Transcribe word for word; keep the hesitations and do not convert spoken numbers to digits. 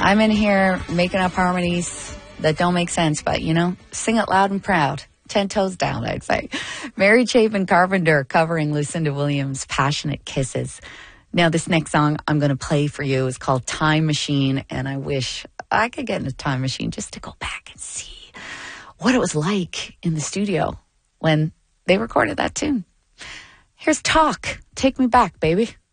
I'm in here making up harmonies that don't make sense, but, you know, sing it loud and proud. Ten toes down, I'd say. Mary Chapin Carpenter covering Lucinda Williams' Passionate Kisses. Now, this next song I'm going to play for you is called Time Machine, and I wish I could get in a time machine just to go back and see what it was like in the studio when they recorded that tune. Here's Talk. Take me back, baby.